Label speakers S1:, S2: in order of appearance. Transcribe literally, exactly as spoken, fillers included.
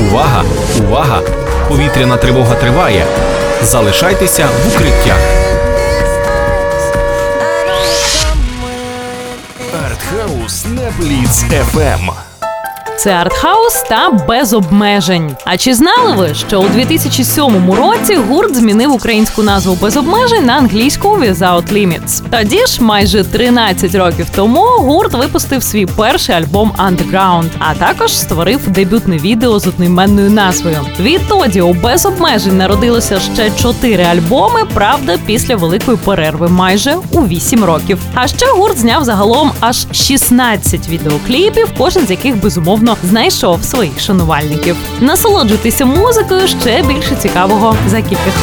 S1: Увага! Увага! Повітряна тривога триває. Залишайтеся в укриттях. Артхаус на Бліц еф ем.
S2: Це артхаус та без обмежень. А чи знали ви, що у дві тисячі сьомому році гурт змінив українську назву «Без обмежень» на англійську «Without Limits»? Тоді ж, майже тринадцять років тому, гурт випустив свій перший альбом «Underground», а також створив дебютне відео з одноіменною назвою. Відтоді у «Без обмежень» народилося ще чотири альбоми, правда, після великої перерви майже у вісім років. А ще гурт зняв загалом аж шістнадцять відеокліпів, кожен з яких, безумовно, знайшов своїх шанувальників. Насолоджуйтеся музикою, ще більше цікавого за кілька хвилин.